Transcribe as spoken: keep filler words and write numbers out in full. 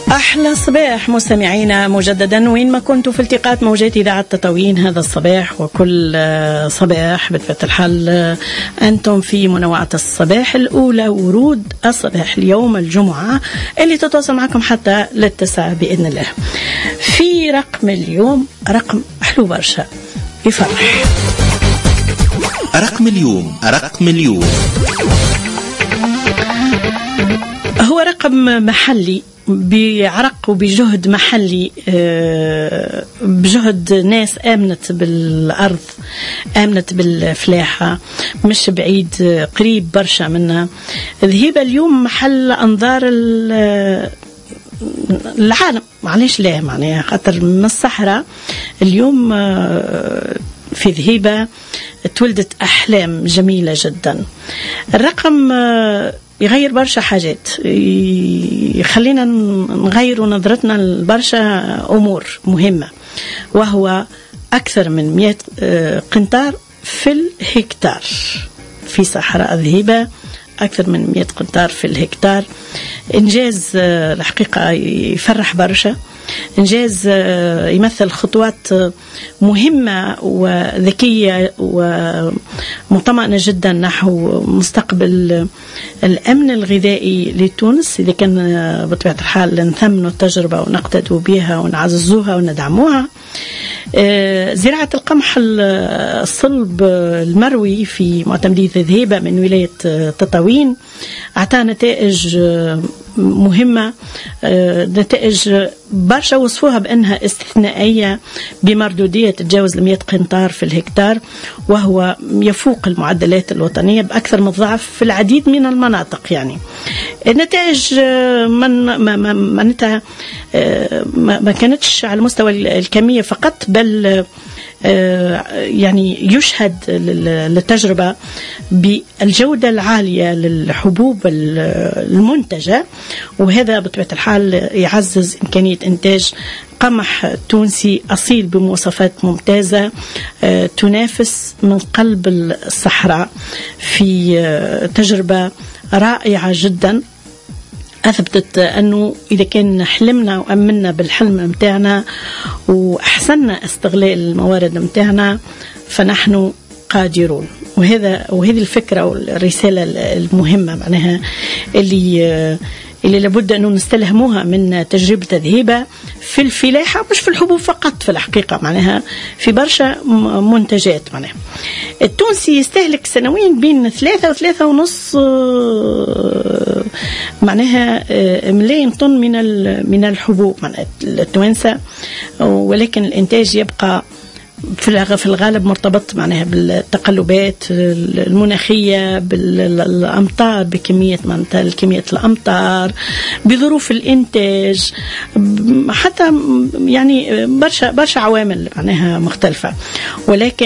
أحلى صباح مستمعينا مجددا وين ما كنتوا في التقاط موجات إذاعة تطاوين هذا الصباح وكل صباح بطبيعة الحال أنتم في منوعة الصباح الأولى ورود الصباح اليوم الجمعة اللي تتواصل معكم حتى للتسعة بإذن الله. في رقم اليوم رقم حلو برشا يفرح. رقم اليوم رقم اليوم هو رقم محلي بعرق وبجهد محلي، بجهد ناس آمنت بالأرض، آمنت بالفلاحة، مش بعيد، قريب برشا منها. ذهيبة اليوم محل أنظار العالم، معليش ليه معناها خاطر من الصحراء اليوم في ذهيبة تولدت أحلام جميلة جدا. الرقم يغير برشا حاجات، يخلينا نغير نظرتنا لبرشا أمور مهمة، وهو أكثر من مئة قنطار في الهكتار في صحراء ذهيبة، أكثر من مئة قنطار في الهكتار. إنجاز الحقيقة يفرح برشا، إنجاز يمثل خطوات مهمة وذكية ومطمئنة جدا نحو مستقبل الأمن الغذائي لتونس، إذا كان بطبيعة الحال نثمنوا التجربة ونقتدوا بها ونعززوها وندعموها. زراعة القمح الصلب المروي في معتمدية ذهيبة من ولاية تطاوين أعطى نتائج مهمة، نتائج برشا وصفوها بأنها استثنائية بمردودية تتجاوز المئة قنطار في الهكتار، وهو يفوق المعدلات الوطنية بأكثر من ضعف في العديد من المناطق. يعني النتائج من ما ما ما, ما كانتش على مستوى الكمية فقط، بل يعني يشهد للتجربة بالجودة العالية للحبوب المنتجة، وهذا بطبيعة الحال يعزز إمكانية إنتاج قمح تونسي أصيل بمواصفات ممتازة تنافس من قلب الصحراء في تجربة رائعة جدا أثبتت أنه إذا كان حلمنا وأمنا بالحلم متاعنا وأحسننا استغلال الموارد متاعنا فنحن قادرون. وهذا وهذه الفكرة والرسالة المهمة معناها اللي اللي لابد أنه نستلهموها من تجربة ذهيبة في الفلاحة، مش في الحبوب فقط في الحقيقة، معناها في برشا منتجات. معناها التونسي يستهلك سنويا بين ثلاثة وثلاثة ونص معناها ملايين طن من من الحبوب معناها التوانسة، ولكن الإنتاج يبقى في الغالب مرتبط معناها بالتقلبات المناخية، بالأمطار، بكمية معناتها كمية الأمطار، بظروف الإنتاج، حتى يعني برشا برشا عوامل معناها مختلفة. ولكن